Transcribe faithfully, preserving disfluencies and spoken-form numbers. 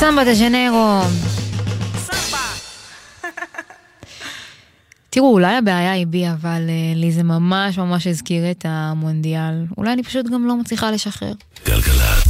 סמבה דה ז'נרו. תראו, אולי הבעיה היא בי, אבל uh, לי זה ממש ממש הזכיר את המונדיאל. אולי אני פשוט גם לא מצליחה לשחרר. גלגלת.